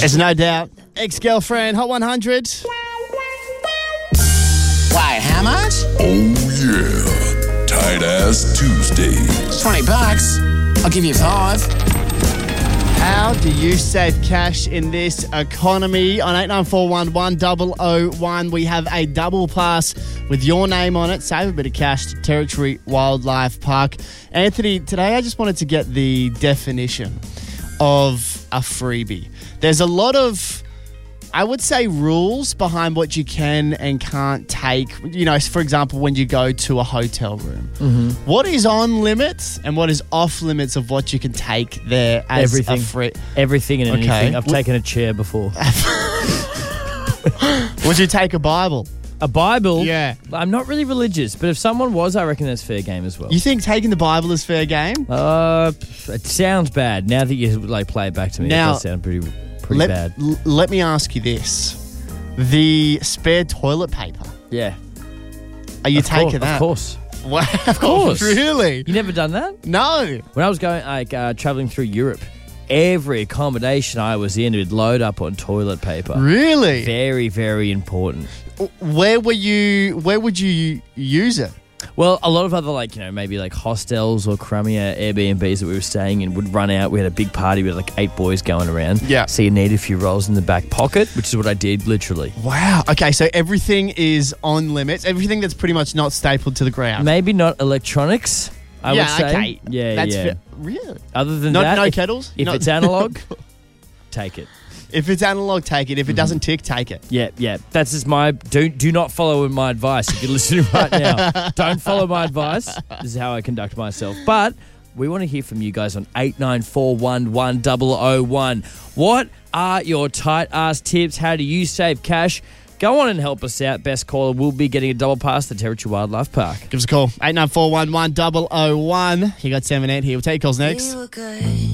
There's no doubt. Ex-girlfriend, Hot 100. Why, how much? Oh yeah, Tight Ass Tuesdays. $20. I'll give you 5. How do you save cash in this economy? On 89411001, we have a double pass with your name on it. Save a bit of cash to Territory Wildlife Park. Anthony, today I just wanted to get the definition of a freebie. There's a lot of, I would say, rules behind what you can and can't take. You know, for example, when you go to a hotel room. Mm-hmm. What is on limits and what is off limits of what you can take there as Everything. a free... Everything and Okay. anything. I've taken a chair before. Would you take a Bible? A Bible? Yeah. I'm not really religious, but if someone was, I reckon that's fair game as well. You think taking the Bible is fair game? It sounds bad. Now that you play it back to me, Now, it does sound pretty bad. Let me ask you this. The spare toilet paper. Yeah. Are you taking that? Of course. Wow. Of course. Really? You never done that? No. When I was going, traveling through Europe, every accommodation I was in would load up on toilet paper. Really? Very, very important. Where would you use it? Well, a lot of other maybe hostels or crummier Airbnbs that we were staying in would run out. We had a big party with 8 boys going around. Yeah. So you need a few rolls in the back pocket, which is what I did literally. Wow. Okay, so everything is on limits. Everything that's pretty much not stapled to the ground. Maybe not electronics, I would say. Okay. Yeah, That's yeah. fair. Really? Other than No that, kettles? If it's analog, take it. If it's analog, take it. If it doesn't tick, take it. Yeah. That's just my... Do not follow my advice if you're listening right now. Don't follow my advice. This is how I conduct myself. But we want to hear from you guys on 89411001. What are your tight-ass tips? How do you save cash? Go on and help us out. Best caller will be getting a double pass to the Territory Wildlife Park. Give us a call. 89411001. You got 7-8 here. We'll take calls next.